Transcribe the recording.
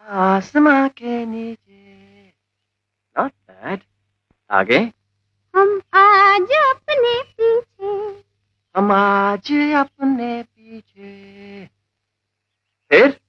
आसमां के नीचे। Not bad. आगे। हम आज अपने पीछे। हम आज अपने पीछे। फिर